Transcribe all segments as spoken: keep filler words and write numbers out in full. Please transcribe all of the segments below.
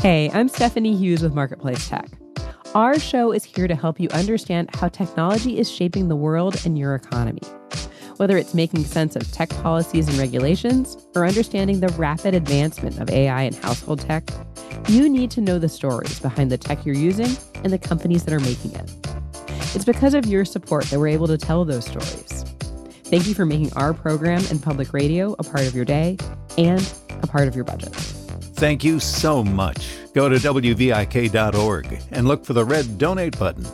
Hey, I'm Stephanie Hughes with Marketplace Tech. Our show is here to help you understand how technology is shaping the world and your economy. Whether it's making sense of tech policies and regulations or understanding the rapid advancement of A I and household tech, you need to know the stories behind the tech you're using and the companies that are making it. It's because of your support that we're able to tell those stories. Thank you for making our program and public radio a part of your day and a part of your budget. Thank you so much. Go to W V I K dot org and look for the red donate button.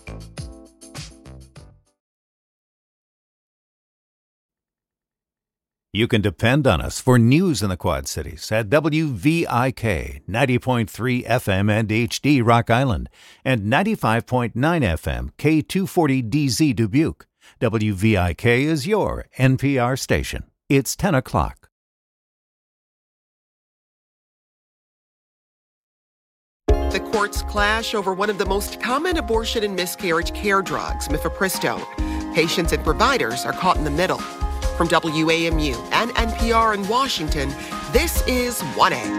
You can depend on us for news in the Quad Cities at W V I K ninety point three F M and H D Rock Island and ninety-five point nine F M K two forty D Z Dubuque. W V I K is your N P R station. It's ten o'clock. The courts clash over one of the most common abortion and miscarriage care drugs, mifepristone. Patients and providers are caught in the middle. From W A M U and N P R in Washington, this is one A.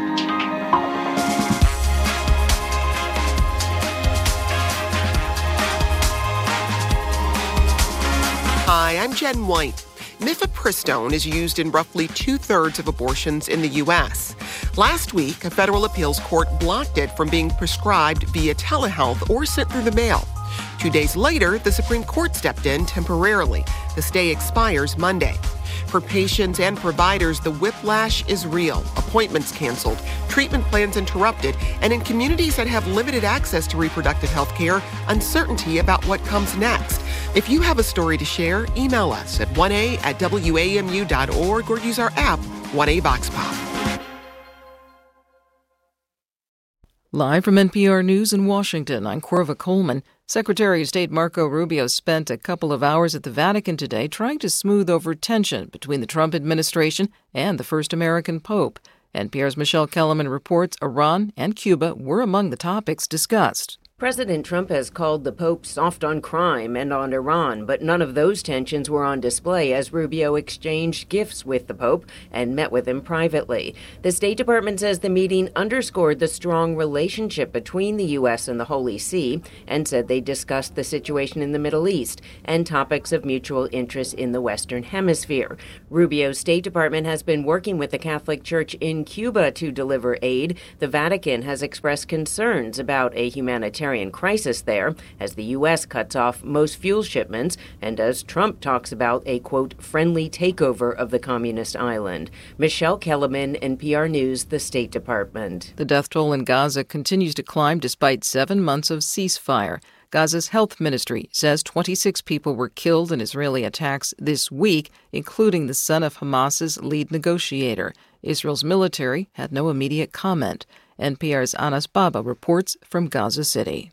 Hi, I'm Jen White. Mifepristone is used in roughly two-thirds of abortions in the U S. Last week, a federal appeals court blocked it from being prescribed via telehealth or sent through the mail. Two days later, the Supreme Court stepped in temporarily. The stay expires Monday. For patients and providers, the whiplash is real. Appointments canceled, treatment plans interrupted, and in communities that have limited access to reproductive health care, uncertainty about what comes next. If you have a story to share, email us at one A at W A M U dot org or use our app, one A Vox Pop. Live from N P R News in Washington, I'm Corva Coleman. Secretary of State Marco Rubio spent a couple of hours at the Vatican today trying to smooth over tension between the Trump administration and the first American pope. N P R's Michelle Kellerman reports Iran and Cuba were among the topics discussed. President Trump has called the Pope soft on crime and on Iran, but none of those tensions were on display as Rubio exchanged gifts with the Pope and met with him privately. The State Department says the meeting underscored the strong relationship between the U S and the Holy See and said they discussed the situation in the Middle East and topics of mutual interest in the Western Hemisphere. Rubio's State Department has been working with the Catholic Church in Cuba to deliver aid. The Vatican has expressed concerns about a humanitarian crisis there as the U S cuts off most fuel shipments and as Trump talks about a, quote, friendly takeover of the communist island. Michelle Kellerman, N P R News, the State Department. The death toll in Gaza continues to climb despite seven months of ceasefire. Gaza's health ministry says twenty-six people were killed in Israeli attacks this week, including the son of Hamas's lead negotiator. Israel's military had no immediate comment. N P R's Anas Baba reports from Gaza City.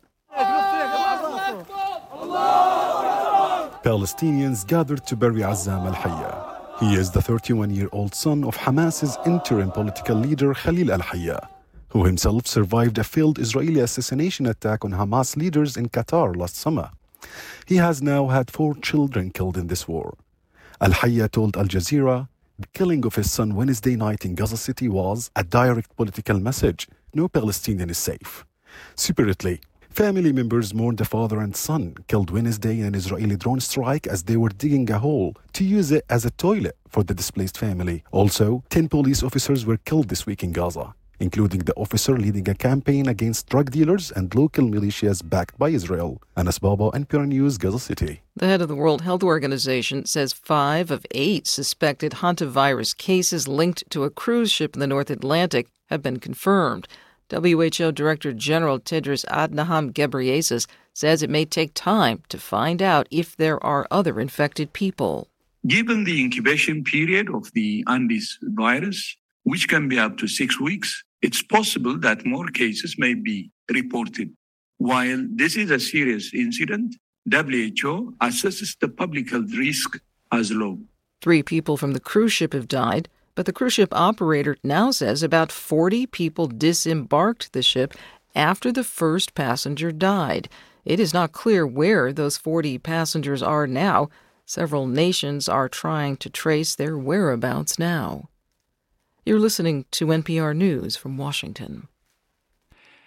Palestinians gathered to bury Azzam al-Hayya. He is the thirty-one-year-old son of Hamas's interim political leader Khalil al-Hayya, who himself survived a failed Israeli assassination attack on Hamas leaders in Qatar last summer. He has now had four children killed in this war. Al-Hayya told Al Jazeera, the killing of his son Wednesday night in Gaza City was a direct political message. No Palestinian is safe. Separately, family members mourned the father and son killed Wednesday in an Israeli drone strike as they were digging a hole to use it as a toilet for the displaced family. Also, ten police officers were killed this week in Gaza, including the officer leading a campaign against drug dealers and local militias backed by Israel. Anas Baba, N P R News, Gaza City. The head of the World Health Organization says five of eight suspected hantavirus cases linked to a cruise ship in the North Atlantic have been confirmed. W H O Director General Tedros Adhanom Ghebreyesus says it may take time to find out if there are other infected people. Given the incubation period of the Andes virus, which can be up to six weeks, it's possible that more cases may be reported. While this is a serious incident, W H O assesses the public health risk as low. Three people from the cruise ship have died, but the cruise ship operator now says about forty people disembarked the ship after the first passenger died. It is not clear where those forty passengers are now. Several nations are trying to trace their whereabouts now. You're listening to N P R News from Washington.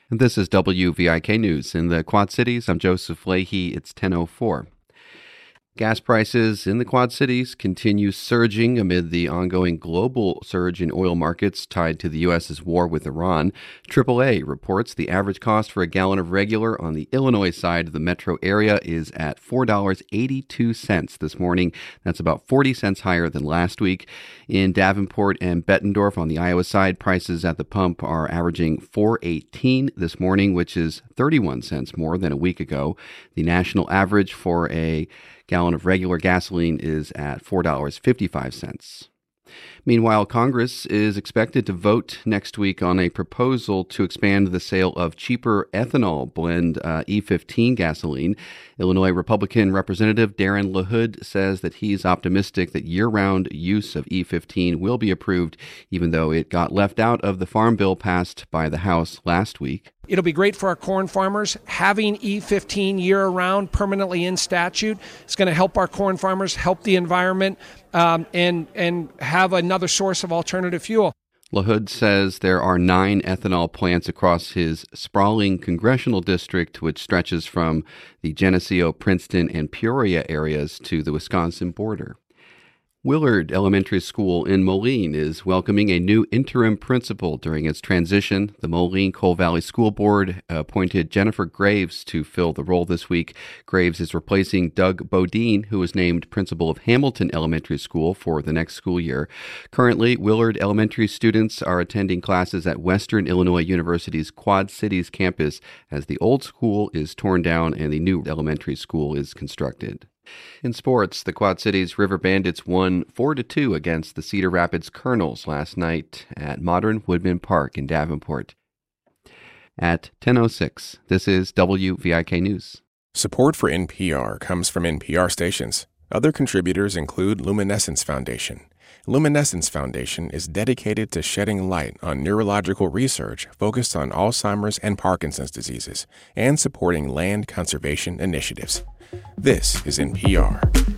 And this is W V I K News. In the Quad Cities, I'm Joseph Leahy. It's ten oh four. Gas prices in the Quad Cities continue surging amid the ongoing global surge in oil markets tied to the U S's war with Iran. triple A reports the average cost for a gallon of regular on the Illinois side of the metro area is at four dollars and eighty-two cents this morning. That's about forty cents higher than last week. In Davenport and Bettendorf on the Iowa side, prices at the pump are averaging four dollars and eighteen cents this morning, which is thirty-one cents more than a week ago. The national average for a gallon of regular gasoline is at four dollars and fifty-five cents. Meanwhile, Congress is expected to vote next week on a proposal to expand the sale of cheaper ethanol blend uh, E fifteen gasoline. Illinois Republican Representative Darren LaHood says that he's optimistic that year-round use of E fifteen will be approved, even though it got left out of the farm bill passed by the House last week. It'll be great for our corn farmers. Having E fifteen year-round permanently in statute is going to help our corn farmers, help the environment, um, and, and have another source of alternative fuel. LaHood says there are nine ethanol plants across his sprawling congressional district, which stretches from the Geneseo, Princeton, and Peoria areas to the Wisconsin border. Willard Elementary School in Moline is welcoming a new interim principal during its transition. The Moline-Coal Valley School Board appointed Jennifer Graves to fill the role this week. Graves is replacing Doug Bodine, who was named principal of Hamilton Elementary School for the next school year. Currently, Willard Elementary students are attending classes at Western Illinois University's Quad Cities campus as the old school is torn down and the new elementary school is constructed. In sports, the Quad Cities River Bandits won four to two against the Cedar Rapids Colonels last night at Modern Woodman Park in Davenport. At ten oh six, this is W V I K News. Support for N P R comes from N P R stations. Other contributors include Luminescence Foundation. Luminescence Foundation is dedicated to shedding light on neurological research focused on Alzheimer's and Parkinson's diseases and supporting land conservation initiatives. This is N P R.